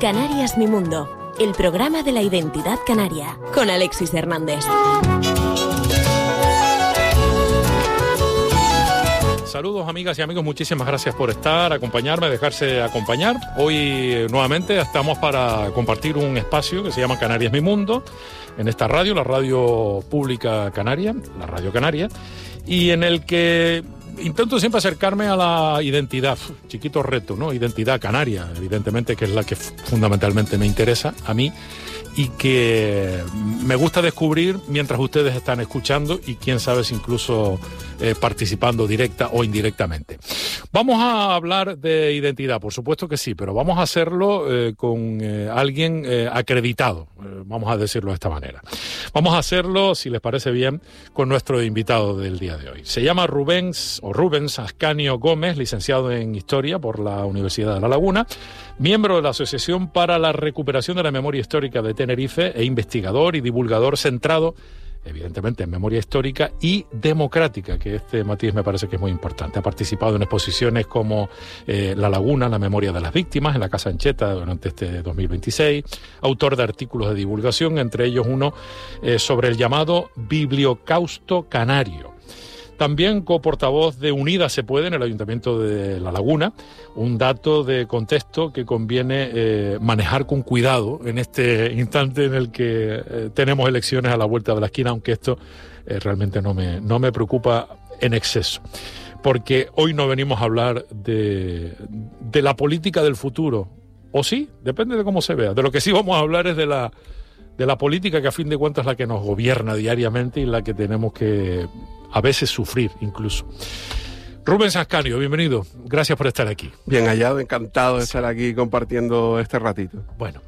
Canarias Mi Mundo, el programa de la identidad canaria, con Alexis Hernández. Saludos amigas y amigos, muchísimas gracias por acompañarme, dejarse acompañar. Hoy nuevamente estamos para compartir un espacio que se llama Canarias Mi Mundo, en esta radio, la radio pública canaria, la Radio Canaria, y en el que intento siempre acercarme a la identidad, chiquito reto, ¿no? Identidad canaria, evidentemente, que es la que fundamentalmente me interesa a mí y que me gusta descubrir mientras ustedes están escuchando y quién sabe si incluso participando directa o indirectamente. Vamos a hablar de identidad, por supuesto que sí, pero vamos a hacerlo con alguien acreditado, vamos a decirlo de esta manera. Vamos a hacerlo, si les parece bien, con nuestro invitado del día de hoy. Se llama Rubens Ascanio Gómez, licenciado en Historia por la Universidad de La Laguna, miembro de la Asociación para la Recuperación de la Memoria Histórica de Tenerife e investigador y divulgador centrado, evidentemente, en memoria histórica y democrática, que este matiz me parece que es muy importante. Ha participado en exposiciones como La Laguna, la memoria de las víctimas, en la Casa Ancheta durante este 2026, autor de artículos de divulgación, entre ellos uno sobre el llamado Bibliocausto Canario. También coportavoz de Unidas se Puede en el Ayuntamiento de La Laguna, un dato de contexto que conviene manejar con cuidado en este instante en el que tenemos elecciones a la vuelta de la esquina, aunque esto realmente no me preocupa en exceso. Porque hoy no venimos a hablar de la política del futuro, o sí, depende de cómo se vea. De lo que sí vamos a hablar es de la política que a fin de cuentas es la que nos gobierna diariamente y la que tenemos que a veces sufrir incluso. Rubens Ascanio, bienvenido. Gracias por estar aquí. Bien hallado, encantado de estar aquí compartiendo este ratito. Bueno,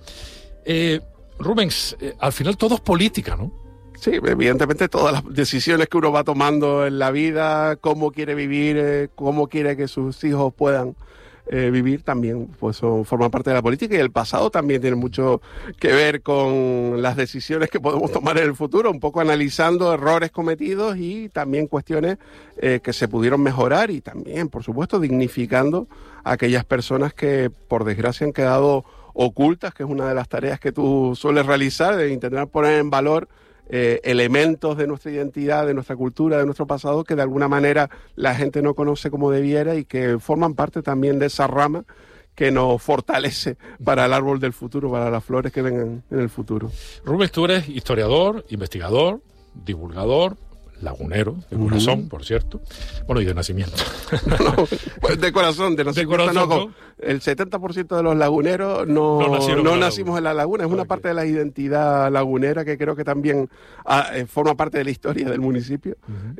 Rubens, al final todo es política, ¿no? Sí, evidentemente todas las decisiones que uno va tomando en la vida, cómo quiere vivir, cómo quiere que sus hijos puedan vivir también, pues forman parte de la política, y el pasado también tiene mucho que ver con las decisiones que podemos tomar en el futuro, un poco analizando errores cometidos y también cuestiones que se pudieron mejorar, y también, por supuesto, dignificando a aquellas personas que, por desgracia, han quedado ocultas, que es una de las tareas que tú sueles realizar, de intentar poner en valor elementos de nuestra identidad, de nuestra cultura, de nuestro pasado, que de alguna manera la gente no conoce como debiera y que forman parte también de esa rama que nos fortalece para el árbol del futuro, para las flores que vengan en el futuro. Rubens, tú eres historiador, investigador, divulgador, lagunero, de corazón, por cierto. Bueno, y de nacimiento. No, pues de corazón, de nacimiento no. El 70% de los laguneros no nacimos en la laguna. Es una parte de la identidad lagunera que creo que también forma parte de la historia del municipio.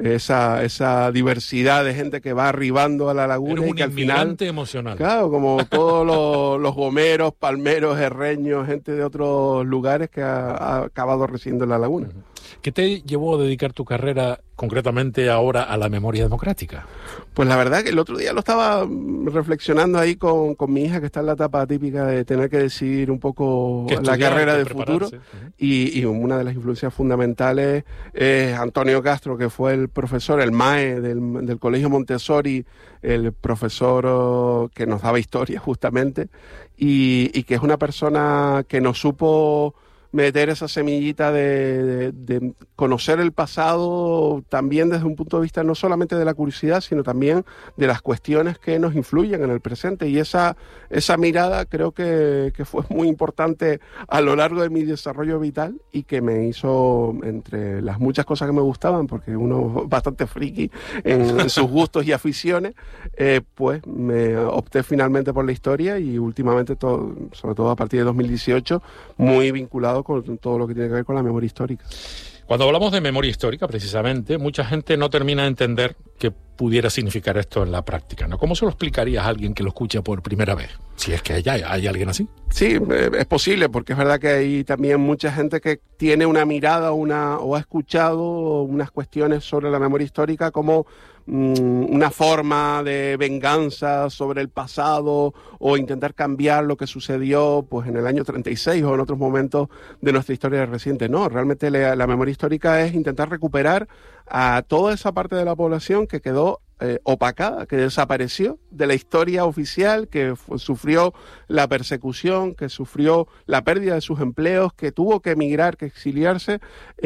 Esa diversidad de gente que va arribando a la laguna. Eres y que al final emocional. Claro, como todos los gomeros, palmeros, herreños, gente de otros lugares que ha acabado residiendo en la laguna. ¿Qué te llevó a dedicar tu carrera concretamente ahora a la memoria democrática? Pues la verdad que el otro día lo estaba reflexionando ahí con mi hija, que está en la etapa típica de tener que decidir un poco la carrera de futuro. Y una de las influencias fundamentales es Antonio Castro, que fue el profesor, el MAE del Colegio Montessori, el profesor que nos daba historia justamente, y que es una persona que nos supo meter esa semillita de conocer el pasado también desde un punto de vista no solamente de la curiosidad, sino también de las cuestiones que nos influyen en el presente. Y esa mirada creo que fue muy importante a lo largo de mi desarrollo vital y que me hizo, entre las muchas cosas que me gustaban, porque uno es bastante friki en sus gustos y aficiones, pues me opté finalmente por la historia y últimamente, sobre todo a partir de 2018, muy vinculado con todo lo que tiene que ver con la memoria histórica. Cuando hablamos de memoria histórica, precisamente, mucha gente no termina de entender qué pudiera significar esto en la práctica, ¿no? ¿Cómo se lo explicarías a alguien que lo escucha por primera vez? Si es que hay alguien así. Sí, es posible, porque es verdad que hay también mucha gente que tiene una mirada o ha escuchado unas cuestiones sobre la memoria histórica como una forma de venganza sobre el pasado o intentar cambiar lo que sucedió pues en el año 36 o en otros momentos de nuestra historia reciente. No, realmente la memoria histórica es intentar recuperar a toda esa parte de la población que quedó opacada, que desapareció de la historia oficial, que sufrió la persecución, que sufrió la pérdida de sus empleos, que tuvo que emigrar, que exiliarse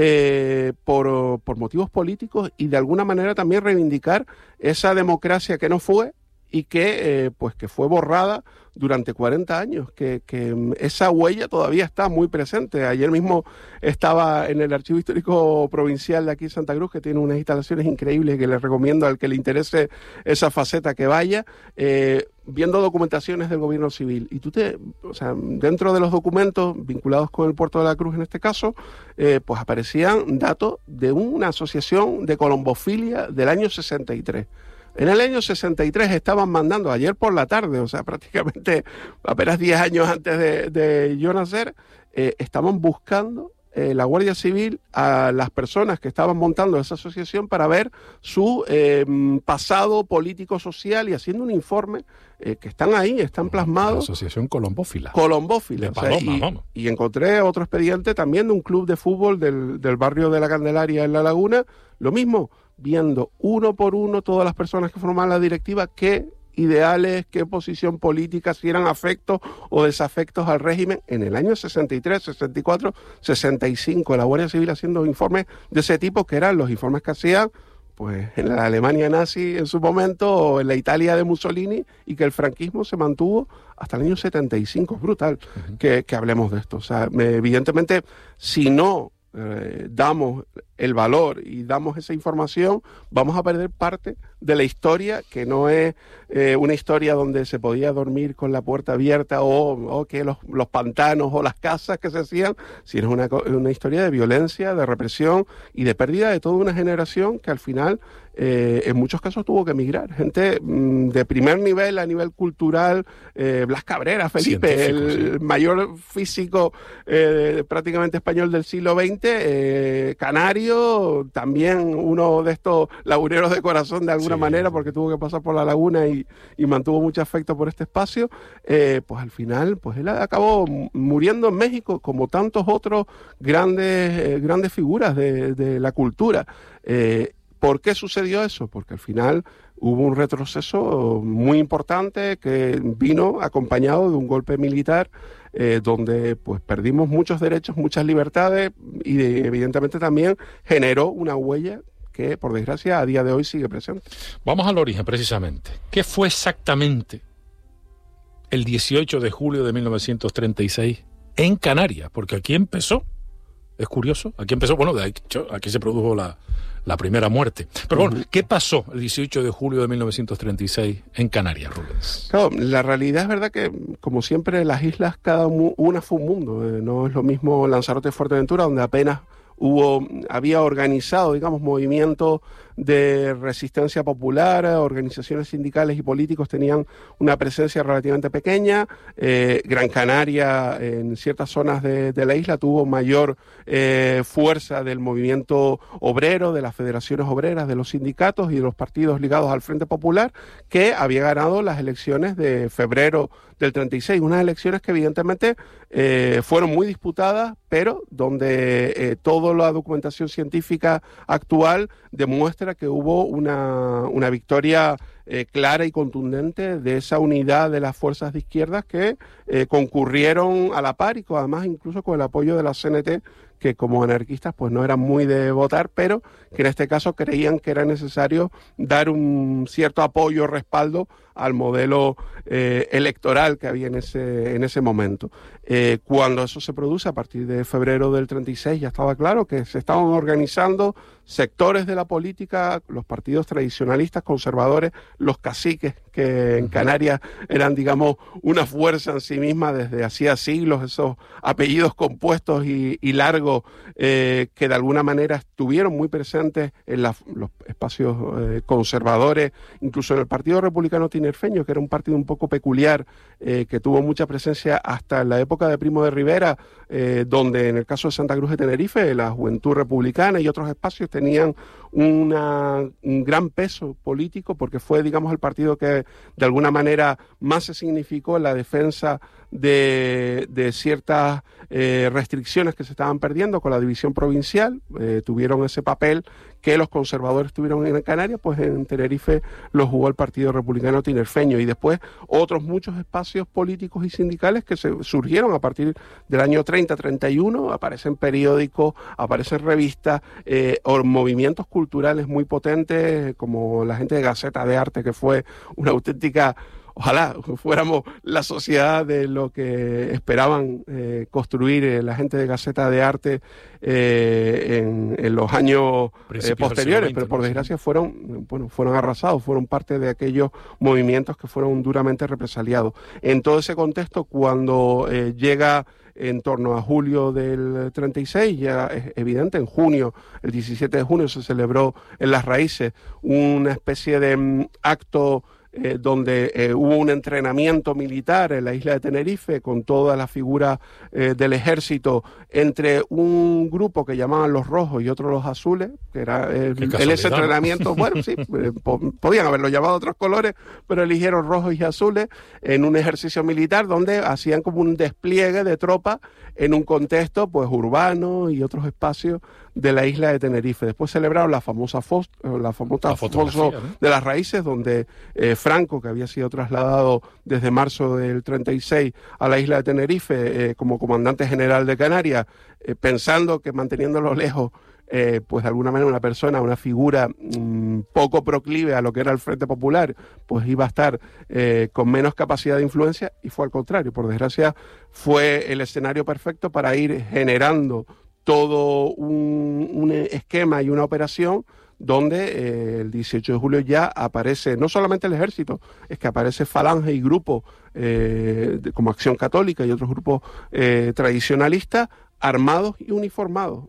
por motivos políticos y de alguna manera también reivindicar esa democracia que no fue y que fue borrada durante 40 años, que esa huella todavía está muy presente. Ayer mismo estaba en el Archivo Histórico Provincial de aquí en Santa Cruz, que tiene unas instalaciones increíbles que les recomiendo al que le interese esa faceta que vaya, viendo documentaciones del gobierno civil. Y dentro de los documentos vinculados con el Puerto de la Cruz en este caso, pues aparecían datos de una asociación de colombofilia del año 63. En el año 63 estaban mandando, ayer por la tarde, o sea, prácticamente apenas 10 años antes de yo nacer, estaban buscando la Guardia Civil a las personas que estaban montando esa asociación para ver su pasado político-social y haciendo un informe que están ahí, están plasmados. La Asociación Colombófila. Colombófila. De Paloma, vamos. Y encontré otro expediente también de un club de fútbol del barrio de la Candelaria en La Laguna, lo mismo, viendo uno por uno todas las personas que formaban la directiva, qué ideales, qué posición política, si eran afectos o desafectos al régimen en el año 63, 64, 65. La Guardia Civil haciendo informes de ese tipo, que eran los informes que hacían pues en la Alemania nazi en su momento o en la Italia de Mussolini, y que el franquismo se mantuvo hasta el año 75. Es brutal que hablemos de esto. O sea, evidentemente, si no damos el valor y damos esa información, vamos a perder parte de la historia, que no es una historia donde se podía dormir con la puerta abierta o que los pantanos o las casas que se hacían, sino una historia de violencia, de represión y de pérdida de toda una generación que al final en muchos casos tuvo que emigrar. Gente de primer nivel, a nivel cultural, Blas Cabrera, Felipe, el mayor físico prácticamente español del siglo XX, canario, también uno de estos laguneros de corazón de alguna manera, porque tuvo que pasar por la laguna y mantuvo mucho afecto por este espacio, pues al final pues él acabó muriendo en México, como tantos otros grandes figuras de la cultura. ¿Por qué sucedió eso? Porque al final hubo un retroceso muy importante que vino acompañado de un golpe militar donde pues perdimos muchos derechos, muchas libertades y evidentemente también generó una huella que, por desgracia, a día de hoy sigue presente. Vamos al origen, precisamente. ¿Qué fue exactamente el 18 de julio de 1936 en Canarias? Porque aquí empezó, es curioso, aquí empezó, bueno, de hecho, aquí se produjo la primera muerte. Pero bueno, ¿qué pasó el 18 de julio de 1936 en Canarias, Rubens? Claro, la realidad es verdad que, como siempre, las islas, cada una fue un mundo. No es lo mismo Lanzarote y Fuerteventura, donde apenas había organizado, digamos, movimientos de resistencia popular, organizaciones sindicales y políticos tenían una presencia relativamente pequeña. Gran Canaria, en ciertas zonas de la isla, tuvo mayor fuerza del movimiento obrero, de las federaciones obreras, de los sindicatos y de los partidos ligados al Frente Popular, que había ganado las elecciones de febrero del 36, unas elecciones que evidentemente fueron muy disputadas, pero donde toda la documentación científica actual demuestra que hubo una victoria clara y contundente de esa unidad de las fuerzas de izquierdas que concurrieron a la par y además incluso con el apoyo de la CNT, que como anarquistas pues no eran muy de votar, pero que en este caso creían que era necesario dar un cierto apoyo, respaldo al modelo electoral que había en ese momento. Cuando eso se produce, a partir de febrero del 36, ya estaba claro que se estaban organizando sectores de la política, los partidos tradicionalistas, conservadores, los caciques, que en Canarias eran, digamos, una fuerza en sí misma desde hacía siglos, esos apellidos compuestos y largos que de alguna manera estuvieron muy presentes en los espacios conservadores, incluso en el Partido Republicano Tinerfeño, que era un partido un poco peculiar, que tuvo mucha presencia hasta en la época de Primo de Rivera, donde en el caso de Santa Cruz de Tenerife, la Juventud Republicana y otros espacios tenían un gran peso político, porque fue, digamos, el partido que de alguna manera más se significó en la defensa de ciertas restricciones que se estaban perdiendo con la división provincial, tuvieron ese papel que los conservadores tuvieron en Canarias, pues en Tenerife lo jugó el Partido Republicano Tinerfeño, y después otros muchos espacios políticos y sindicales que surgieron a partir del año 30-31, aparecen periódicos, aparecen revistas, o movimientos culturales muy potentes, como la gente de Gaceta de Arte, que fue una auténtica... Ojalá fuéramos la sociedad de lo que esperaban construir la gente de Gaceta de Arte en los años posteriores, pero por desgracia fueron arrasados, fueron parte de aquellos movimientos que fueron duramente represaliados. En todo ese contexto, cuando llega en torno a julio del 36, ya es evidente, en junio, el 17 de junio se celebró en Las Raíces una especie de acto donde hubo un entrenamiento militar en la isla de Tenerife con toda la figura del ejército entre un grupo que llamaban los rojos y otros los azules, que era ese entrenamiento, bueno, sí, podían haberlo llamado otros colores, pero eligieron rojos y azules en un ejercicio militar donde hacían como un despliegue de tropas en un contexto pues urbano y otros espacios de la isla de Tenerife. Después celebraron la famosa foto de Las Raíces, donde Franco, que había sido trasladado desde marzo del 36 a la isla de Tenerife como comandante general de Canarias, pensando que manteniéndolo lejos, pues de alguna manera una figura poco proclive a lo que era el Frente Popular, pues iba a estar con menos capacidad de influencia, y fue al contrario. Por desgracia, fue el escenario perfecto para ir generando todo un esquema y una operación donde el 18 de julio ya aparece no solamente el ejército, es que aparece Falange y grupos como Acción Católica y otros grupos tradicionalistas, armados y uniformados,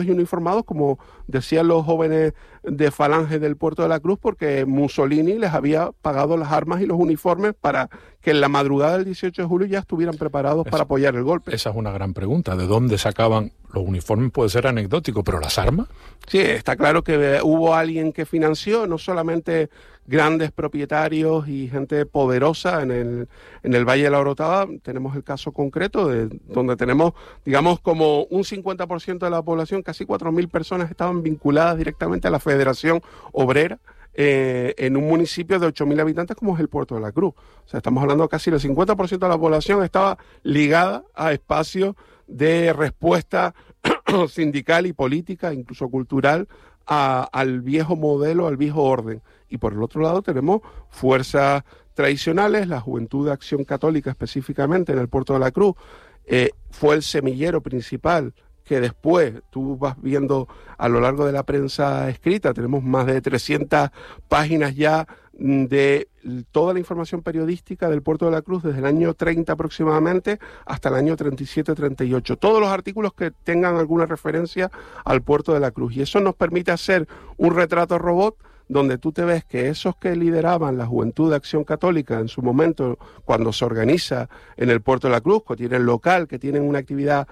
como decían los jóvenes de Falange del Puerto de la Cruz, porque Mussolini les había pagado las armas y los uniformes para que en la madrugada del 18 de julio ya estuvieran preparados para apoyar el golpe. Esa es una gran pregunta, ¿de dónde sacaban los uniformes? Puede ser anecdótico, pero ¿las armas? Sí, está claro que hubo alguien que financió, no solamente grandes propietarios y gente poderosa en el Valle de la Orotava. Tenemos el caso concreto donde tenemos, digamos, como un 50% de la población, casi 4.000 personas estaban vinculadas directamente a la Federación Obrera, en un municipio de 8.000 habitantes como es el Puerto de la Cruz. O sea, estamos hablando casi del 50% de la población estaba ligada a espacios de respuesta sindical y política, incluso cultural, al viejo modelo, al viejo orden. Y por el otro lado tenemos fuerzas tradicionales, la Juventud de Acción Católica específicamente en el Puerto de la Cruz, fue el semillero principal que después tú vas viendo a lo largo de la prensa escrita. Tenemos más de 300 páginas ya de toda la información periodística del Puerto de la Cruz desde el año 30 aproximadamente hasta el año 37-38. Todos los artículos que tengan alguna referencia al Puerto de la Cruz. Y eso nos permite hacer un retrato robot donde tú te ves que esos que lideraban la Juventud de Acción Católica en su momento, cuando se organiza en el Puerto de la Cruz, que tienen local, que tienen una actividad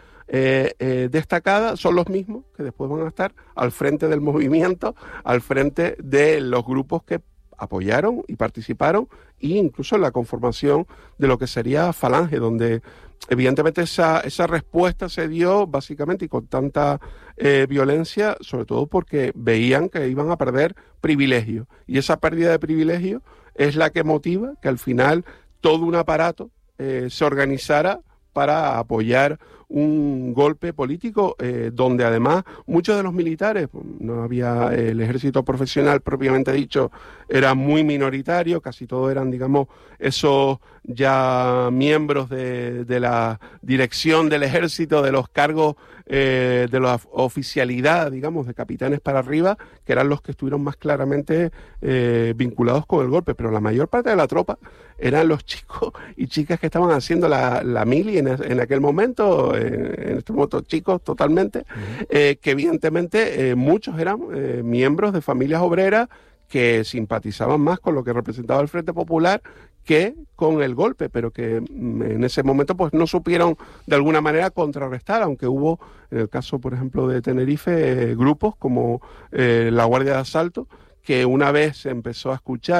destacada, son los mismos que después van a estar al frente del movimiento, al frente de los grupos que apoyaron y participaron, e incluso en la conformación de lo que sería Falange, donde evidentemente esa respuesta se dio básicamente y con tanta violencia, sobre todo porque veían que iban a perder privilegios, y esa pérdida de privilegios es la que motiva que al final todo un aparato se organizara para apoyar un golpe político donde además muchos de los militares, no había el ejército profesional propiamente dicho, era muy minoritario, casi todos eran, digamos, esos ya miembros de la dirección del ejército, de los cargos de la oficialidad, digamos, de capitanes para arriba, que eran los que estuvieron más claramente vinculados con el golpe, pero la mayor parte de la tropa eran los chicos y chicas que estaban haciendo la mili en aquel momento, en este momento chicos totalmente, que evidentemente muchos eran miembros de familias obreras que simpatizaban más con lo que representaba el Frente Popular que con el golpe, pero que en ese momento pues no supieron de alguna manera contrarrestar, aunque hubo, en el caso por ejemplo de Tenerife, grupos como la Guardia de Asalto, que una vez se empezó a escuchar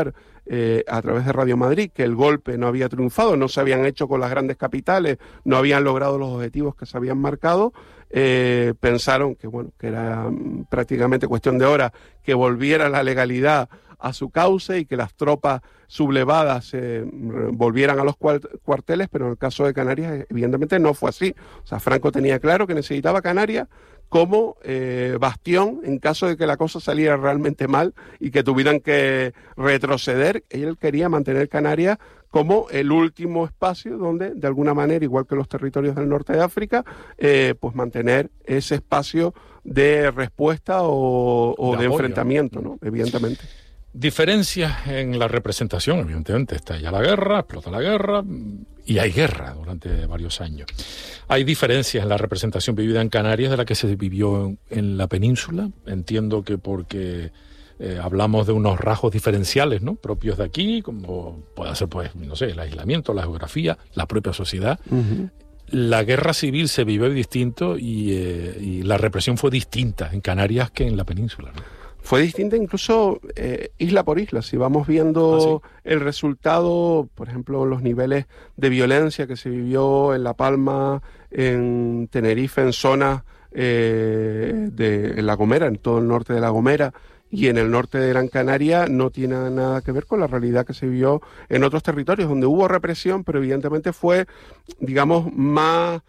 a través de Radio Madrid que el golpe no había triunfado, no se habían hecho con las grandes capitales, no habían logrado los objetivos que se habían marcado, pensaron que bueno, que era prácticamente cuestión de horas que volviera la legalidad a su cauce y que las tropas sublevadas volvieran a los cuarteles, pero en el caso de Canarias evidentemente no fue así. O sea, Franco tenía claro que necesitaba Canarias como bastión en caso de que la cosa saliera realmente mal y que tuvieran que retroceder. Él quería mantener Canarias como el último espacio donde, de alguna manera, igual que los territorios del norte de África, pues mantener ese espacio de respuesta o de enfrentamiento, ¿no? Evidentemente. Diferencias en la representación, evidentemente, estalla la guerra, explota la guerra y hay guerra durante varios años. Hay diferencias en la representación vivida en Canarias de la que se vivió en la península. Entiendo que porque hablamos de unos rasgos diferenciales, ¿no?, propios de aquí, como puede ser, pues, no sé, el aislamiento, la geografía, la propia sociedad. Uh-huh. La guerra civil se vivió distinto y la represión fue distinta en Canarias que en la península, ¿no? Fue distinta incluso isla por isla. Si vamos viendo el resultado, por ejemplo, los niveles de violencia que se vivió en La Palma, en Tenerife, en zonas de La Gomera, en todo el norte de La Gomera y en el norte de Gran Canaria, no tiene nada que ver con la realidad que se vivió en otros territorios donde hubo represión, pero evidentemente fue, digamos, más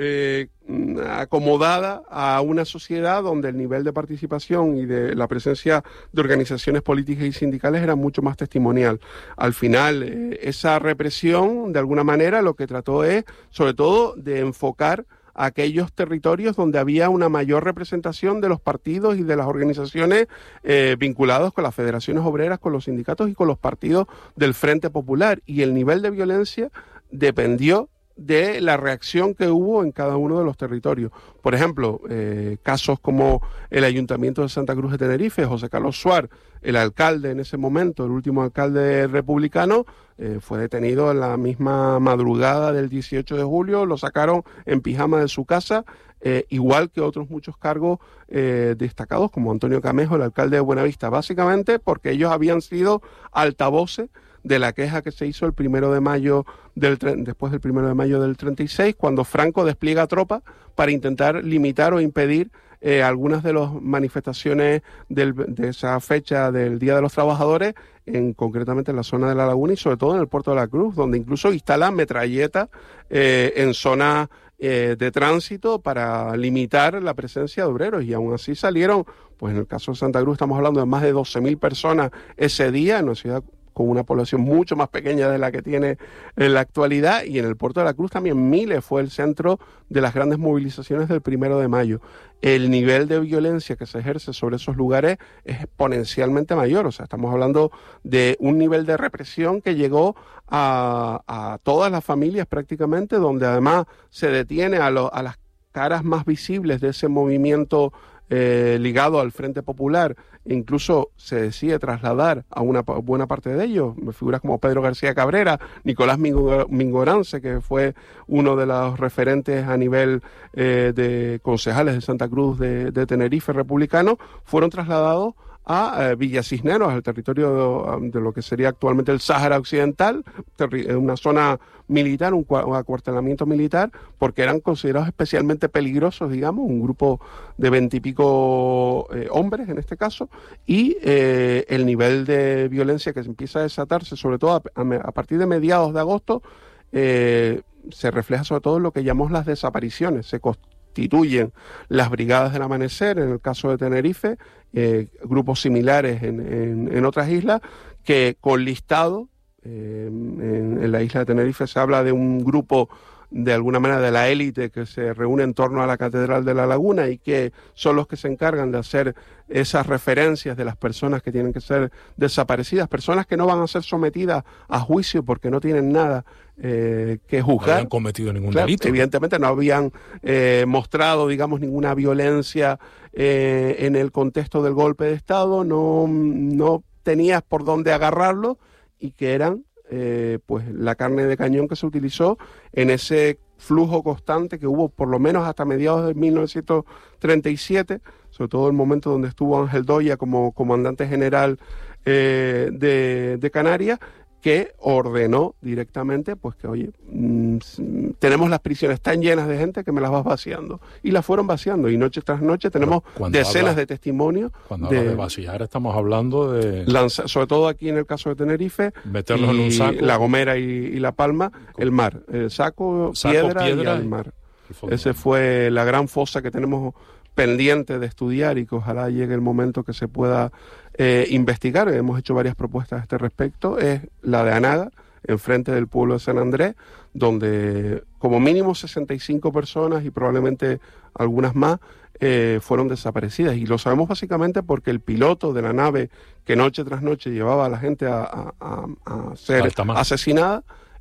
acomodada a una sociedad donde el nivel de participación y de la presencia de organizaciones políticas y sindicales era mucho más testimonial. Al final, esa represión, de alguna manera, lo que trató es, sobre todo, de enfocar aquellos territorios donde había una mayor representación de los partidos y de las organizaciones vinculados con las federaciones obreras, con los sindicatos y con los partidos del Frente Popular. Y el nivel de violencia dependió de la reacción que hubo en cada uno de los territorios. Por ejemplo, casos como el Ayuntamiento de Santa Cruz de Tenerife, José Carlos Suárez, el alcalde en ese momento, el último alcalde republicano, fue detenido en la misma madrugada del 18 de julio, lo sacaron en pijama de su casa, igual que otros muchos cargos destacados, como Antonio Camejo, el alcalde de Buenavista, básicamente porque ellos habían sido altavoces de la queja que se hizo el 1 de mayo después del 1 de mayo del 36, cuando Franco despliega tropas para intentar limitar o impedir algunas de las manifestaciones de esa fecha del Día de los Trabajadores, concretamente en la zona de La Laguna y sobre todo en el Puerto de la Cruz, donde incluso instalan metralletas en zonas de tránsito para limitar la presencia de obreros, y aún así salieron, pues en el caso de Santa Cruz estamos hablando de más de 12.000 personas ese día, en una ciudad con una población mucho más pequeña de la que tiene en la actualidad, y en el Puerto de la Cruz también Miles fue el centro de las grandes movilizaciones del 1 de mayo. El nivel de violencia que se ejerce sobre esos lugares es exponencialmente mayor, o sea, estamos hablando de un nivel de represión que llegó a todas las familias prácticamente, donde además se detiene a las caras más visibles de ese movimiento ligado al Frente Popular, e incluso se decide trasladar a una buena parte de ellos, figuras como Pedro García Cabrera, Nicolás Mingorance, que fue uno de los referentes a nivel de concejales de Santa Cruz de Tenerife republicano, fueron trasladados a Villa Cisneros, al territorio de lo que sería actualmente el Sáhara Occidental, una zona militar, un acuartelamiento militar, porque eran considerados especialmente peligrosos, digamos, un grupo de 20 y pico hombres en este caso, y el nivel de violencia que se empieza a desatarse, sobre todo a partir de mediados de agosto, se refleja sobre todo en lo que llamamos las desapariciones. Se constituyen las brigadas del amanecer, en el caso de Tenerife, grupos similares en otras islas, que con listado, en la isla de Tenerife se habla de un grupo de alguna manera de la élite que se reúne en torno a la Catedral de La Laguna y que son los que se encargan de hacer esas referencias de las personas que tienen que ser desaparecidas, personas que no van a ser sometidas a juicio porque no tienen nada que juzgar. No habían cometido ningún delito. Evidentemente no habían mostrado, digamos, ninguna violencia en el contexto del golpe de Estado, no tenías por dónde agarrarlo, y que eran pues la carne de cañón que se utilizó en ese flujo constante que hubo por lo menos hasta mediados de 1937, sobre todo el momento donde estuvo Ángel Doya como comandante general de Canarias, que ordenó directamente, pues que, oye, tenemos las prisiones tan llenas de gente que me las vas vaciando. Y las fueron vaciando, y noche tras noche tenemos decenas de testimonios. Cuando hablas de vaciar, estamos hablando de... sobre todo aquí en el caso de Tenerife, meterlos en un saco. La Gomera y La Palma, el mar. El saco piedra y el mar. Esa fue la gran fosa que tenemos pendiente de estudiar y que ojalá llegue el momento que se pueda investigar. Hemos hecho varias propuestas a este respecto. Es la de Anaga, enfrente del pueblo de San Andrés, donde como mínimo 65 personas y probablemente algunas más fueron desaparecidas. Y lo sabemos básicamente porque el piloto de la nave que noche tras noche llevaba a la gente a ser asesinada,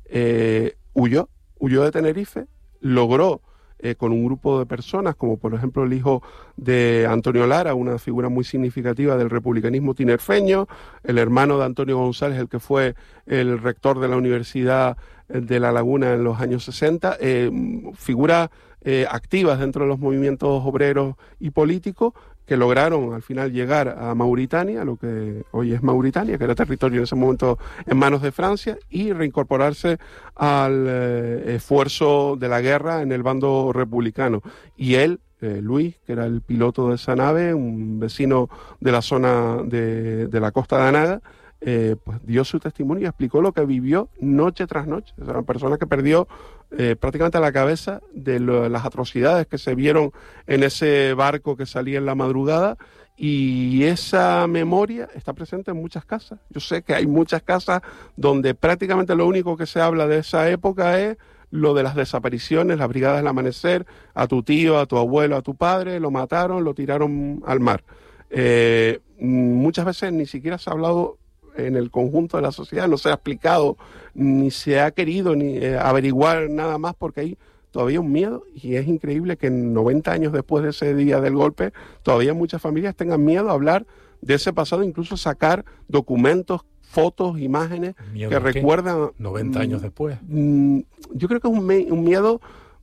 huyó de Tenerife, logró con un grupo de personas, como por ejemplo el hijo de Antonio Lara, una figura muy significativa del republicanismo tinerfeño, el hermano de Antonio González, el que fue el rector de la Universidad de La Laguna en los años 60, figuras activas dentro de los movimientos obreros y políticos, que lograron al final llegar a Mauritania, lo que hoy es Mauritania, que era territorio en ese momento en manos de Francia, y reincorporarse al esfuerzo de la guerra en el bando republicano. Y él, Luis, que era el piloto de esa nave, un vecino de la zona de la costa de Anaga, pues dio su testimonio y explicó lo que vivió noche tras noche. O sea, una persona que perdió prácticamente la cabeza de las atrocidades que se vieron en ese barco que salía en la madrugada, y esa memoria está presente en muchas casas. Yo sé que hay muchas casas donde prácticamente lo único que se habla de esa época es lo de las desapariciones, las brigadas del amanecer, a tu tío, a tu abuelo, a tu padre, lo mataron, lo tiraron al mar. Muchas veces ni siquiera se ha hablado en el conjunto de la sociedad, no se ha explicado, ni se ha querido ni averiguar nada más, porque hay todavía un miedo, y es increíble que 90 años después de ese día del golpe, todavía muchas familias tengan miedo a hablar de ese pasado, incluso sacar documentos, fotos, imágenes que recuerdan... 90 años después. Yo creo que es un miedo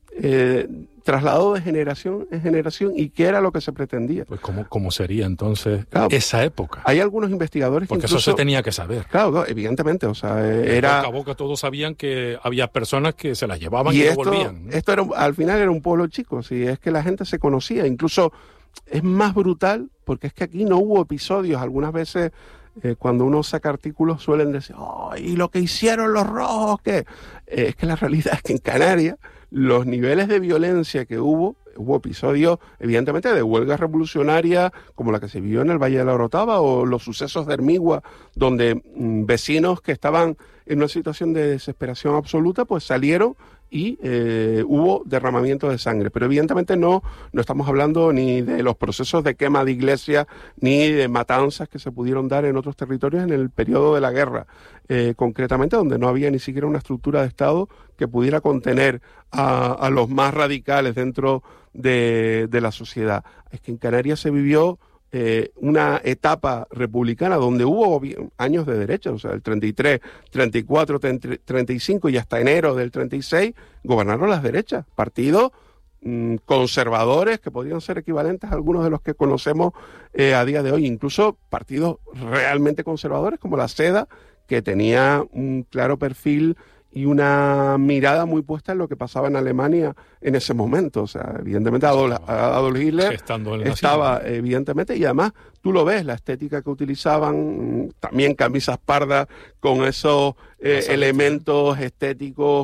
trasladado de generación en generación, y que era lo que se pretendía. Pues ¿cómo sería entonces esa época? Hay algunos investigadores que porque incluso, eso se tenía que saber. Claro, evidentemente, o sea, era... Boca a boca todos sabían que había personas que se las llevaban y volvían, ¿no? Esto al final era un pueblo chico, si es que la gente se conocía, incluso es más brutal, porque es que aquí no hubo episodios, algunas veces... cuando uno saca artículos suelen decir, ¿y lo que hicieron los rojos qué? Es que la realidad es que en Canarias los niveles de violencia que hubo episodios evidentemente de huelgas revolucionarias como la que se vivió en el Valle de la Orotava, o los sucesos de Hermigua, donde vecinos que estaban en una situación de desesperación absoluta pues salieron y hubo derramamiento de sangre. Pero evidentemente no estamos hablando ni de los procesos de quema de iglesias ni de matanzas que se pudieron dar en otros territorios en el periodo de la guerra, concretamente donde no había ni siquiera una estructura de Estado que pudiera contener a los más radicales dentro de la sociedad. Es que en Canarias se vivió una etapa republicana donde hubo años de derecha, o sea, el 33, 34, 35 y hasta enero del 36 gobernaron las derechas, partidos conservadores que podrían ser equivalentes a algunos de los que conocemos a día de hoy, incluso partidos realmente conservadores como la SEDA, que tenía un claro perfil y una mirada muy puesta en lo que pasaba en Alemania en ese momento. O sea, evidentemente Adolf Hitler estaba, evidentemente, y además tú lo ves, la estética que utilizaban, también camisas pardas con esos elementos estéticos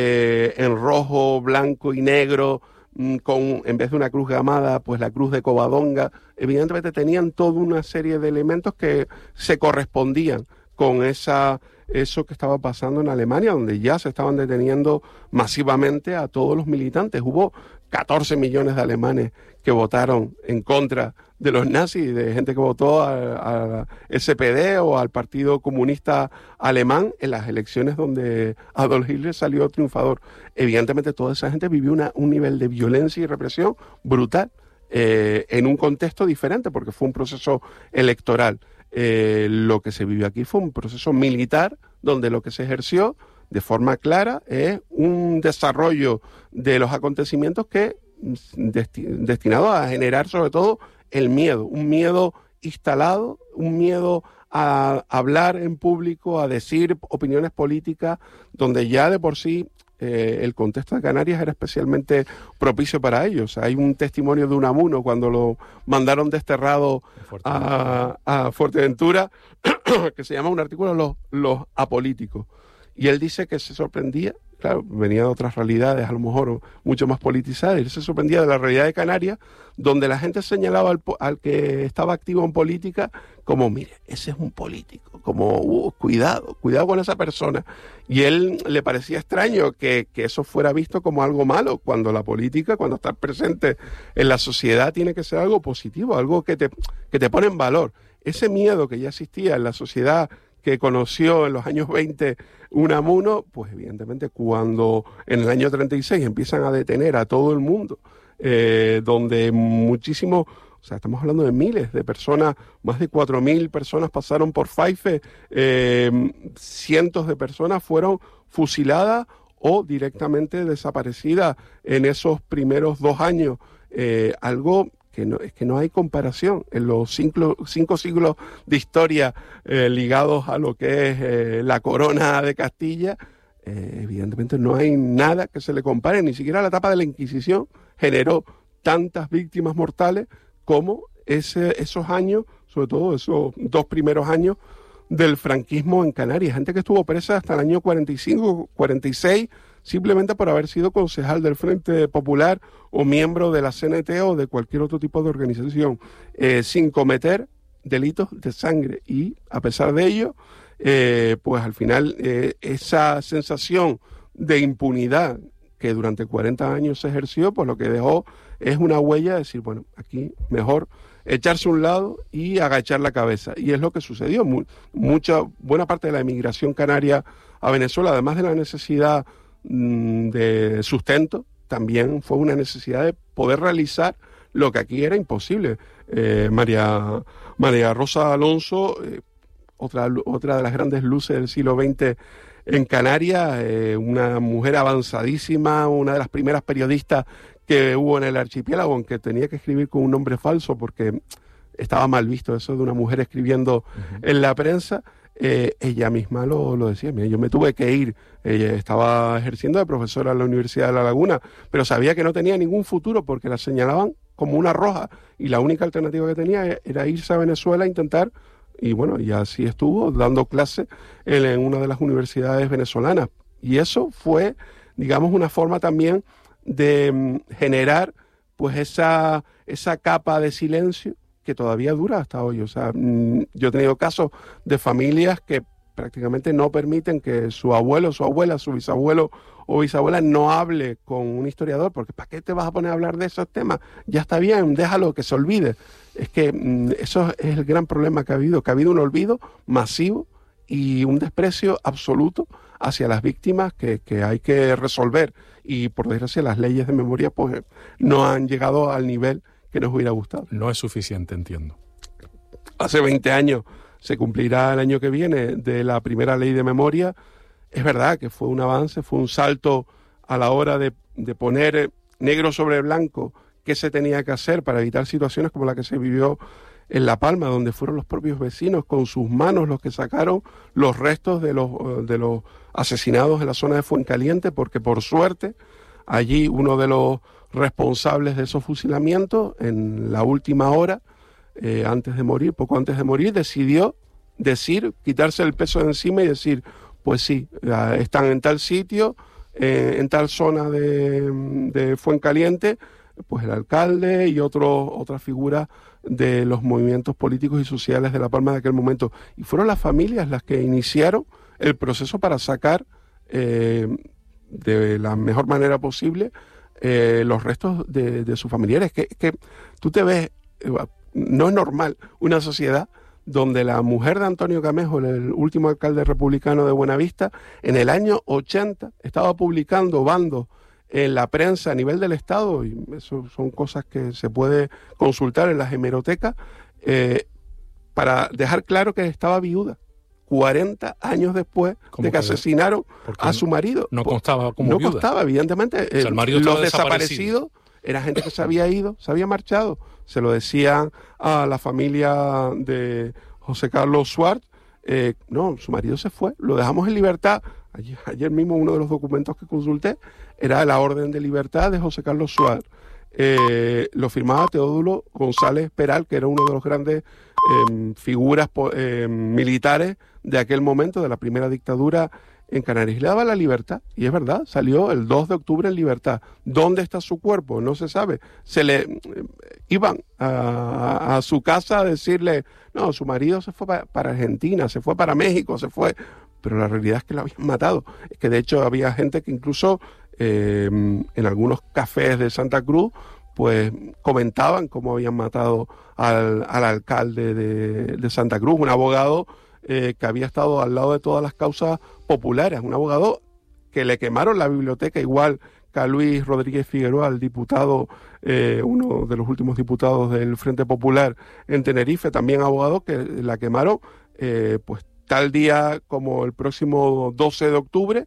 en rojo, blanco y negro, con, en vez de una cruz gamada, pues la cruz de Covadonga. Evidentemente tenían toda una serie de elementos que se correspondían con eso que estaba pasando en Alemania, donde ya se estaban deteniendo masivamente a todos los militantes. Hubo 14 millones de alemanes que votaron en contra de los nazis, de gente que votó a SPD o al Partido Comunista Alemán en las elecciones donde Adolf Hitler salió triunfador. Evidentemente toda esa gente vivió un nivel de violencia y represión brutal, en un contexto diferente, porque fue un proceso electoral. Lo que se vivió aquí fue un proceso militar donde lo que se ejerció de forma clara es un desarrollo de los acontecimientos que destinado a generar sobre todo el miedo, un miedo instalado, un miedo a hablar en público, a decir opiniones políticas, donde ya de por sí el contexto de Canarias era especialmente propicio para ellos. Hay un testimonio de Unamuno cuando lo mandaron desterrado a Fuerteventura, que se llama un artículo Los apolíticos. Y él dice que se sorprendía, claro, venía de otras realidades, a lo mejor mucho más politizadas, y él se sorprendía de la realidad de Canarias, donde la gente señalaba al que estaba activo en política como, mire, ese es un político, como, cuidado con esa persona. Y él le parecía extraño que eso fuera visto como algo malo, cuando la política, cuando estás presente en la sociedad, tiene que ser algo positivo, algo que te pone en valor. Ese miedo que ya existía en la sociedad que conoció en los años 20 Unamuno, pues evidentemente cuando en el año 36 empiezan a detener a todo el mundo, donde muchísimos, o sea, estamos hablando de miles de personas, más de 4.000 personas pasaron por Faife, cientos de personas fueron fusiladas o directamente desaparecidas en esos primeros 2 años, algo es que no hay comparación en los 5 siglos de historia ligados a lo que es la corona de Castilla. Evidentemente no hay nada que se le compare, ni siquiera la etapa de la Inquisición generó tantas víctimas mortales como esos años, sobre todo esos 2 primeros años del franquismo en Canarias. Gente que estuvo presa hasta el año 45, 46, simplemente por haber sido concejal del Frente Popular o miembro de la CNT o de cualquier otro tipo de organización, sin cometer delitos de sangre. Y a pesar de ello, pues al final esa sensación de impunidad que durante 40 años se ejerció, pues lo que dejó es una huella de decir, bueno, aquí mejor echarse a un lado y agachar la cabeza. Y es lo que sucedió. Buena parte de la emigración canaria a Venezuela, además de la necesidad de sustento, también fue una necesidad de poder realizar lo que aquí era imposible. María Rosa Alonso, otra de las grandes luces del siglo XX en Canarias, una mujer avanzadísima, una de las primeras periodistas que hubo en el archipiélago, aunque tenía que escribir con un nombre falso porque estaba mal visto eso de una mujer escribiendo en la prensa. Ella misma lo decía, mira, yo me tuve que ir, ella estaba ejerciendo de profesora en la Universidad de La Laguna, pero sabía que no tenía ningún futuro porque la señalaban como una roja y la única alternativa que tenía era irse a Venezuela a intentar, y bueno, y así estuvo dando clase en una de las universidades venezolanas. Y eso fue, digamos, una forma también de generar pues esa capa de silencio que todavía dura hasta hoy. O sea, yo he tenido casos de familias que prácticamente no permiten que su abuelo, su abuela, su bisabuelo o bisabuela no hable con un historiador, porque ¿para qué te vas a poner a hablar de esos temas? Ya está bien, déjalo que se olvide. Es que eso es el gran problema que ha habido un olvido masivo y un desprecio absoluto hacia las víctimas que hay que resolver. Y por desgracia las leyes de memoria pues no han llegado al nivel que nos hubiera gustado. No es suficiente, entiendo. Hace 20 años se cumplirá el año que viene de la primera ley de memoria. Es verdad que fue un avance, fue un salto a la hora de poner negro sobre blanco qué se tenía que hacer para evitar situaciones como la que se vivió en La Palma, donde fueron los propios vecinos con sus manos los que sacaron los restos de los asesinados en la zona de Fuencaliente, porque por suerte allí uno de los responsables de esos fusilamientos, en la última hora, poco antes de morir, decidió quitarse el peso de encima y decir, pues sí, están en tal sitio, en tal zona de Fuencaliente, pues el alcalde y otras figuras de los movimientos políticos y sociales de La Palma de aquel momento. Y fueron las familias las que iniciaron el proceso para sacar de la mejor manera posible los restos de sus familiares. Que tú te ves, no es normal una sociedad donde la mujer de Antonio Camejo, el último alcalde republicano de Buenavista, en el año 80 estaba publicando bandos en la prensa a nivel del Estado, y eso son cosas que se puede consultar en las hemerotecas, para dejar claro que estaba viuda 40 años después de que asesinaron a su marido. No constaba como viuda. No constaba, evidentemente. O sea, el marido los desaparecidos era gente que se había ido, se había marchado. Se lo decían a la familia de José Carlos Suárez. No, su marido se fue, lo dejamos en libertad. Ayer mismo uno de los documentos que consulté era la orden de libertad de José Carlos Suárez. Lo firmaba Teodulo González Peral, que era uno de los grandes figuras militares de aquel momento, de la primera dictadura en Canarias. Le daba la libertad, y es verdad, salió el 2 de octubre en libertad. ¿Dónde está su cuerpo? No se sabe. Iban a su casa a decirle, no, su marido se fue para Argentina, se fue para México, se fue... Pero la realidad es que lo habían matado. Es que de hecho había gente que incluso en algunos cafés de Santa Cruz pues comentaban cómo habían matado al alcalde de Santa Cruz, un abogado que había estado al lado de todas las causas populares, un abogado que le quemaron la biblioteca igual que a Luis Rodríguez Figueroa, el diputado, uno de los últimos diputados del Frente Popular en Tenerife, también abogado, que la quemaron pues tal día como el próximo 12 de octubre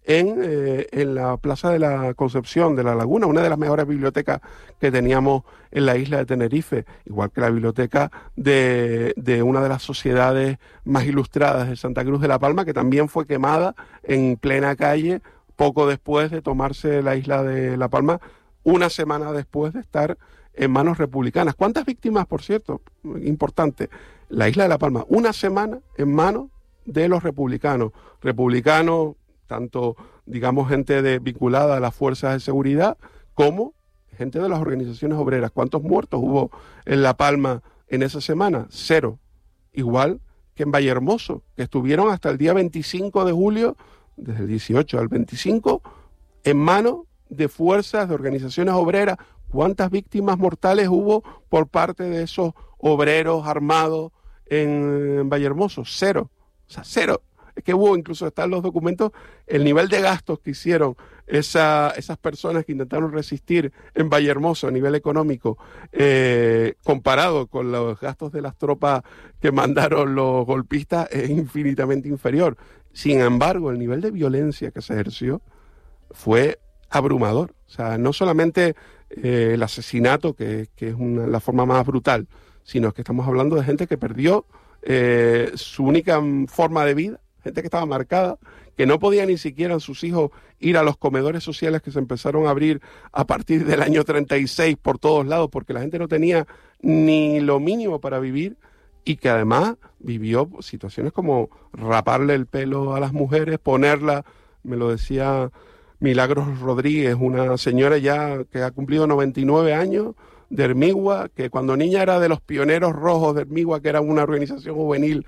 en la Plaza de la Concepción de la Laguna, una de las mejores bibliotecas que teníamos en la isla de Tenerife, igual que la biblioteca de una de las sociedades más ilustradas de Santa Cruz de la Palma, que también fue quemada en plena calle poco después de tomarse la isla de La Palma, una semana después de estar en manos republicanas. ¿Cuántas víctimas, por cierto? Importante. La isla de La Palma, una semana en manos de los republicanos. Republicanos, tanto, digamos, gente vinculada a las fuerzas de seguridad, como gente de las organizaciones obreras. ¿Cuántos muertos hubo en La Palma en esa semana? 0. Igual que en Vallehermoso, que estuvieron hasta el día 25 de julio, desde el 18 al 25, en manos de fuerzas, de organizaciones obreras. ¿Cuántas víctimas mortales hubo por parte de esos obreros armados en Vallehermoso? 0. O sea, 0. Es que hubo, incluso están los documentos, el nivel de gastos que hicieron esas personas que intentaron resistir en Vallehermoso a nivel económico, comparado con los gastos de las tropas que mandaron los golpistas, es infinitamente inferior. Sin embargo, el nivel de violencia que se ejerció fue abrumador. O sea, no solamente el asesinato, que es la forma más brutal, sino que estamos hablando de gente que perdió su única forma de vida, gente que estaba marcada, que no podía ni siquiera sus hijos ir a los comedores sociales que se empezaron a abrir a partir del año 36 por todos lados, porque la gente no tenía ni lo mínimo para vivir, y que además vivió situaciones como raparle el pelo a las mujeres, ponerla, me lo decía Milagros Rodríguez, una señora ya que ha cumplido 99 años, de Hermigua, que cuando niña era de los pioneros rojos de Hermigua, que era una organización juvenil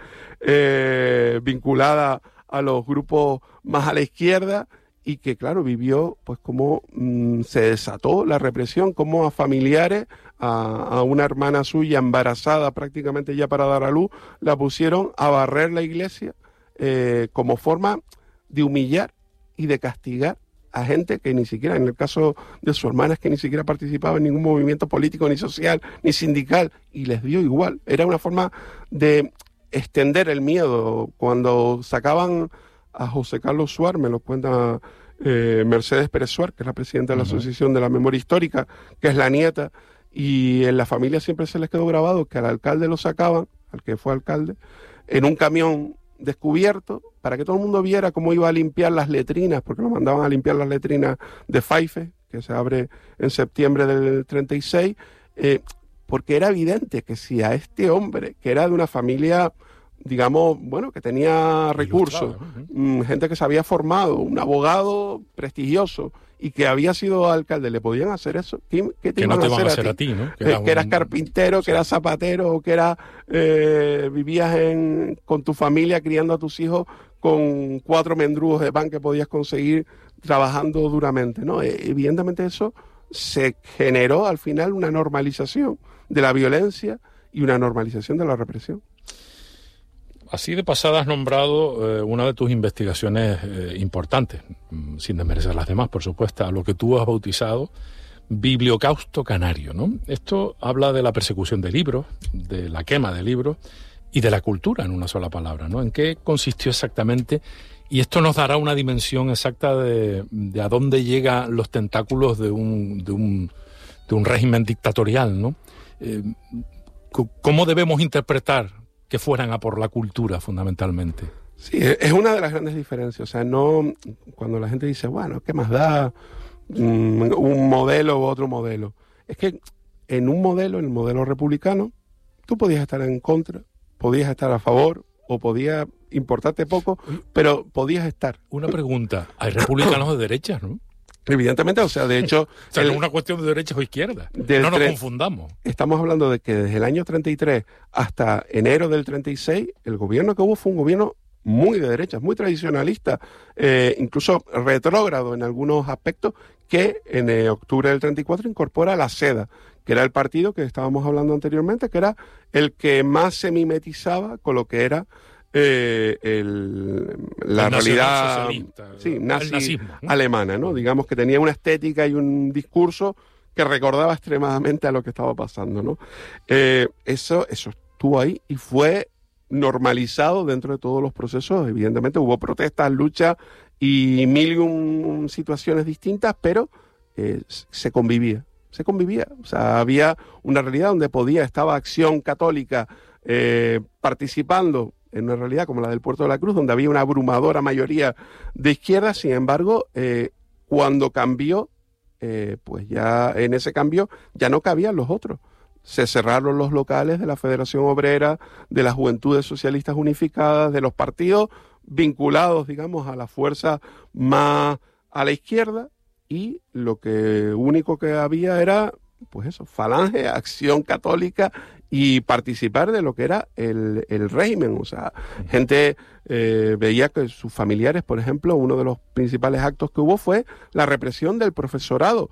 vinculada a los grupos más a la izquierda, y que claro, vivió pues cómo se desató la represión, cómo a familiares, a una hermana suya embarazada prácticamente ya para dar a luz, la pusieron a barrer la iglesia como forma de humillar y de castigar a gente que ni siquiera, en el caso de su hermana, es que ni siquiera participaba en ningún movimiento político, ni social, ni sindical, y les dio igual. Era una forma de extender el miedo. Cuando sacaban a José Carlos Suárez, me lo cuenta Mercedes Pérez Suárez, que es la presidenta de la Asociación de la Memoria Histórica, que es la nieta, y en la familia siempre se les quedó grabado que al alcalde lo sacaban, al que fue alcalde, en un camión descubierto, para que todo el mundo viera cómo iba a limpiar las letrinas, porque lo mandaban a limpiar las letrinas de Faife, que se abre en septiembre del 36, porque era evidente que si a este hombre, que era de una familia, digamos, bueno, que tenía recursos, gente que se había formado, un abogado prestigioso, y que había sido alcalde, le podían hacer eso. ¿Qué te iban a hacer a ti? ¿No? Que eras carpintero, que eras zapatero, que vivías con tu familia criando a tus hijos con 4 mendrugos de pan que podías conseguir trabajando duramente, ¿no? Evidentemente eso se generó al final una normalización de la violencia y una normalización de la represión. Así de pasada has nombrado una de tus investigaciones importantes, sin desmerecer las demás, por supuesto, a lo que tú has bautizado Bibliocausto Canario, ¿no? Esto habla de la persecución de libros, de la quema de libros y de la cultura en una sola palabra, ¿no? ¿En qué consistió exactamente? Y esto nos dará una dimensión exacta de a dónde llegan los tentáculos de un régimen dictatorial, ¿no? ¿Cómo debemos interpretar que fueran a por la cultura, fundamentalmente? Sí, es una de las grandes diferencias. O sea, no cuando la gente dice, bueno, ¿qué más da un modelo u otro modelo? Es que en un modelo, en el modelo republicano, tú podías estar en contra, podías estar a favor, o podía importarte poco, pero podías estar. Una pregunta, hay republicanos de derechas, ¿no? Evidentemente, o sea, de hecho... O sea, no es una cuestión de derechas o izquierdas. No nos confundamos. Estamos hablando de que desde el año 33 hasta enero del 36, el gobierno que hubo fue un gobierno muy de derechas, muy tradicionalista, incluso retrógrado en algunos aspectos, que en octubre del 34 incorpora la SEDA, que era el partido que estábamos hablando anteriormente, que era el que más se mimetizaba con lo que era la realidad nazi alemana, ¿no? Digamos que tenía una estética y un discurso que recordaba extremadamente a lo que estaba pasando, ¿no? Eso estuvo ahí y fue normalizado dentro de todos los procesos. Evidentemente hubo protestas, luchas y mil y un situaciones distintas, pero se convivía. O sea, había una realidad donde estaba Acción Católica participando en una realidad como la del Puerto de la Cruz, donde había una abrumadora mayoría de izquierda. Sin embargo, cuando cambió, pues ya en ese cambio ya no cabían los otros. Se cerraron los locales de la Federación Obrera, de las Juventudes Socialistas Unificadas, de los partidos vinculados, digamos, a la fuerza más a la izquierda, y lo único que había era, pues eso, Falange, Acción Católica y participar de lo que era el régimen. O sea, gente veía que sus familiares, por ejemplo, uno de los principales actos que hubo fue la represión del profesorado.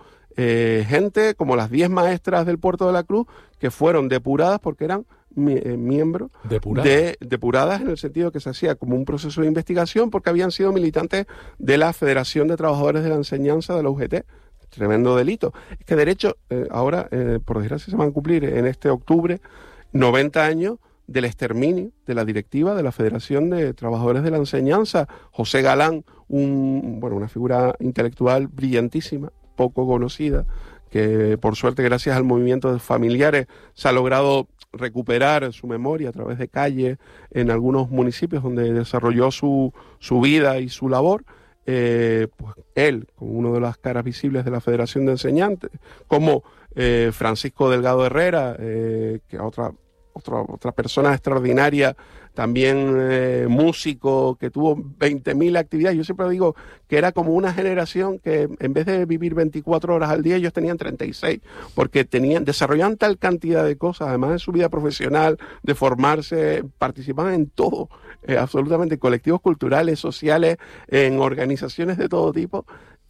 Gente como las 10 maestras del Puerto de la Cruz que fueron depuradas porque eran miembros depuradas en el sentido que se hacía como un proceso de investigación porque habían sido militantes de la Federación de Trabajadores de la Enseñanza de la UGT. Tremendo delito. Es que de hecho ahora, por desgracia, se van a cumplir en este octubre 90 años del exterminio de la directiva de la Federación de Trabajadores de la Enseñanza. José Galán, una figura intelectual brillantísima, poco conocida, que por suerte gracias al movimiento de familiares se ha logrado recuperar su memoria a través de calles en algunos municipios donde desarrolló su vida y su labor. Pues él, como una de las caras visibles de la Federación de Enseñantes, como Francisco Delgado Herrera, que otra persona extraordinaria, también músico, que tuvo 20.000 actividades. Yo siempre digo que era como una generación que en vez de vivir 24 horas al día, ellos tenían 36, porque desarrollaban tal cantidad de cosas, además de su vida profesional, de formarse, participaban en todo, absolutamente, en colectivos culturales, sociales, en organizaciones de todo tipo,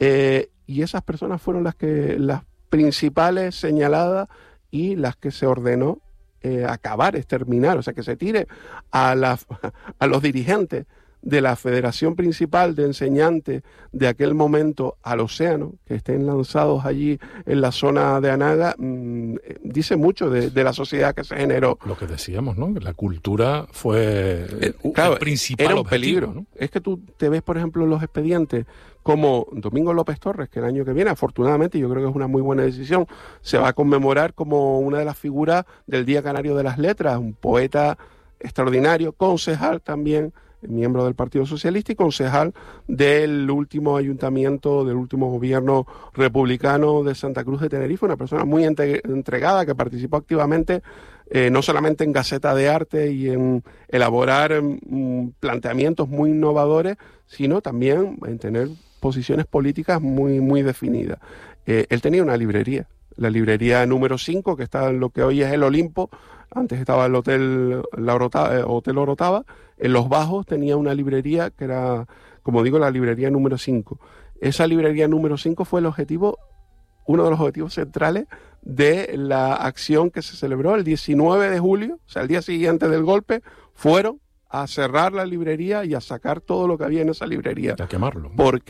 y esas personas fueron las principales señaladas y las que se ordenó exterminar, o sea, que se tire a los dirigentes de la Federación Principal de Enseñantes de aquel momento al océano, que estén lanzados allí en la zona de Anaga, dice mucho de la sociedad que se generó. Lo que decíamos, ¿no? La cultura fue el principal era un objetivo, peligro, ¿no? Es que tú te ves, por ejemplo, en los expedientes como Domingo López Torres, que el año que viene, afortunadamente, yo creo que es una muy buena decisión, se va a conmemorar como una de las figuras del Día Canario de las Letras, un poeta extraordinario, concejal también, miembro del Partido Socialista y concejal del último ayuntamiento, del último gobierno republicano de Santa Cruz de Tenerife, una persona muy entregada que participó activamente no solamente en Gaceta de Arte y en elaborar planteamientos muy innovadores, sino también en tener posiciones políticas muy, muy definidas. Él tenía una librería, la librería número 5, que está en lo que hoy es el Olimpo. Antes estaba el Hotel Orotava. En Los Bajos tenía una librería que era, como digo, la librería número 5. Esa librería número 5 fue uno de los objetivos centrales de la acción que se celebró el 19 de julio, o sea, el día siguiente del golpe. Fueron a cerrar la librería y a sacar todo lo que había en esa librería. A quemarlo. ¿Por qué? O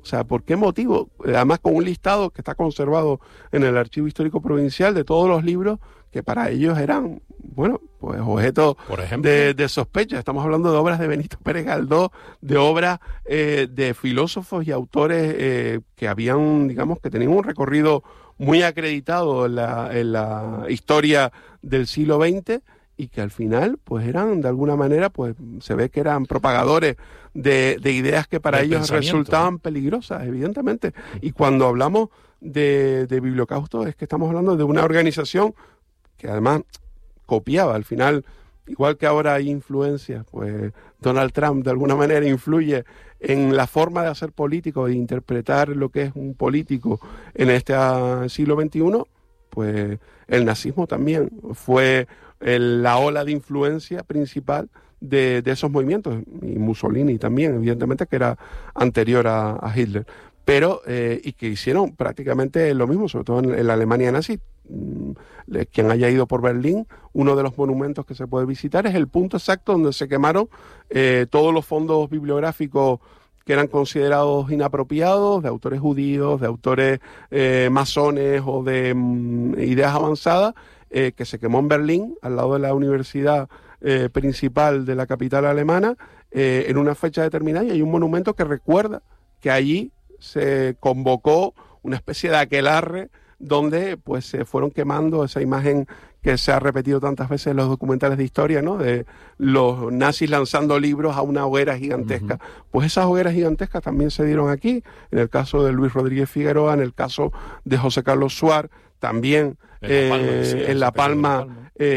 O sea, ¿por qué motivo? Además con un listado que está conservado en el Archivo Histórico Provincial de todos los libros que para ellos eran, bueno, pues objeto de sospecha. Estamos hablando de obras de Benito Pérez Galdós, de obras de filósofos y autores que habían, digamos, que tenían un recorrido muy acreditado en la historia del siglo XX, y que al final pues eran de alguna manera, pues se ve que eran propagadores de ideas que para ellos resultaban peligrosas, evidentemente. Y cuando hablamos de Bibliocausto es que estamos hablando de una organización que además copiaba. Al final, igual que ahora hay influencias, pues Donald Trump de alguna manera influye en la forma de hacer político e interpretar lo que es un político en este siglo XXI, pues el nazismo también fue la ola de influencia principal de esos movimientos, y Mussolini también, evidentemente, que era anterior a Hitler, pero y que hicieron prácticamente lo mismo, sobre todo en la Alemania nazi. Quien haya ido por Berlín, uno de los monumentos que se puede visitar es el punto exacto donde se quemaron todos los fondos bibliográficos que eran considerados inapropiados, de autores judíos, de autores masones o de ideas avanzadas, que se quemó en Berlín, al lado de la universidad principal de la capital alemana, en una fecha determinada, y hay un monumento que recuerda que allí se convocó una especie de aquelarre donde pues se fueron quemando esa imagen que se ha repetido tantas veces en los documentales de historia, ¿no? De los nazis lanzando libros a una hoguera gigantesca. Pues esas hogueras gigantescas también se dieron aquí, en el caso de Luis Rodríguez Figueroa, en el caso de José Carlos Suár, también en La Palma,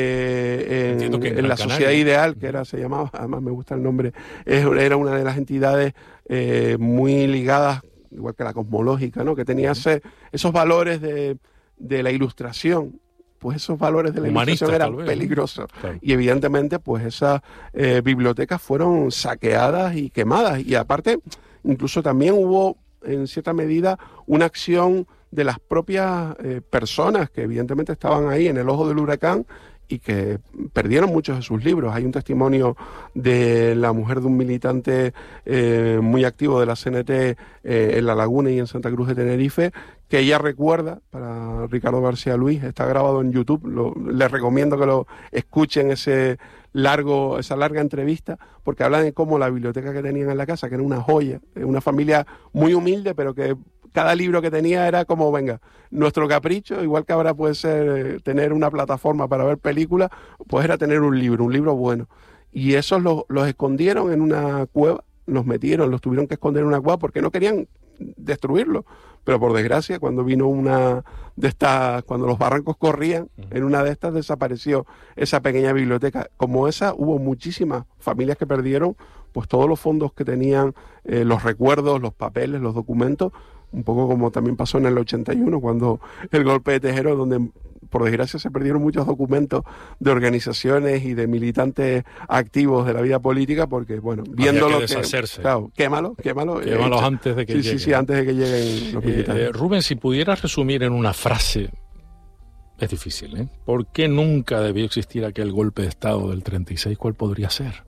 en la Sociedad Ideal, que era, se llamaba, además me gusta el nombre, era una de las entidades muy ligadas, igual que la cosmológica, ¿no? Que tenía esos valores de la ilustración. Pues esos valores de la ilustración eran peligrosos. Claro. Y evidentemente, pues esas bibliotecas fueron saqueadas y quemadas. Y aparte, incluso también hubo, en cierta medida, una acción de las propias personas que evidentemente estaban ahí en el ojo del huracán y que perdieron muchos de sus libros. Hay un testimonio de la mujer de un militante muy activo de la CNT en La Laguna y en Santa Cruz de Tenerife, que ella recuerda, para Ricardo García Luis, está grabado en YouTube, les recomiendo que lo escuchen, esa larga entrevista, porque hablan de cómo la biblioteca que tenían en la casa, que era una joya, una familia muy humilde, pero que cada libro que tenía era como, venga, nuestro capricho, igual que ahora puede ser tener una plataforma para ver películas, pues era tener un libro bueno. Y esos los escondieron en una cueva, los tuvieron que esconder en una cueva porque no querían destruirlo. Pero por desgracia, cuando vino una de estas, cuando los barrancos corrían, en una de estas desapareció esa pequeña biblioteca. Como esa, hubo muchísimas familias que perdieron pues todos los fondos que tenían, los recuerdos, los papeles, los documentos, un poco como también pasó en el 81, cuando el golpe de Tejero, donde por desgracia se perdieron muchos documentos de organizaciones y de militantes activos de la vida política, porque, bueno, viéndolo... Había que deshacerse. Claro, quémalos antes de que lleguen. Sí, antes de que lleguen los militares. Rubén, si pudieras resumir en una frase, es difícil, ¿eh? ¿Por qué nunca debió existir aquel golpe de Estado del 36? ¿Cuál podría ser?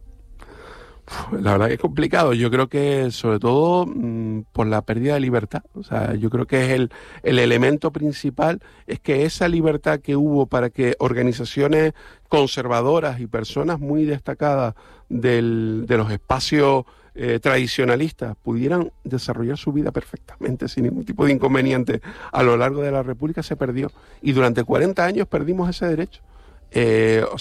La verdad que es complicado. Yo creo que sobre todo por la pérdida de libertad. O sea, yo creo que es el elemento principal, es que esa libertad que hubo para que organizaciones conservadoras y personas muy destacadas de los espacios tradicionalistas pudieran desarrollar su vida perfectamente, sin ningún tipo de inconveniente, a lo largo de la República, se perdió. Y durante 40 años perdimos ese derecho. O